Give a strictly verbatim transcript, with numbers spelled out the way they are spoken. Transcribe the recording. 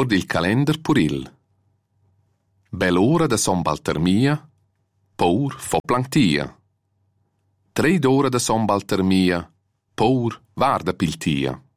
Guardi il calender pur il. Bell'ora da son Baltermia, pur fo planctia. Tre d'ora da son Baltermia, pur varda piltia.